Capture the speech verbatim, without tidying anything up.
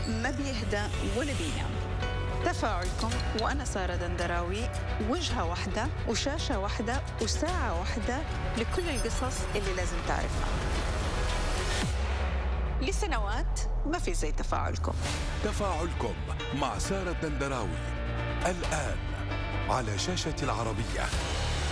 ما بيهدى ولا بينام. تفاعلكم وأنا سارة دندراوي، وجهة واحدة وشاشة واحدة وساعة واحدة لكل القصص اللي لازم تعرفها. لسنوات ما في زي تفاعلكم. تفاعلكم مع سارة دندراوي الآن على شاشة العربية.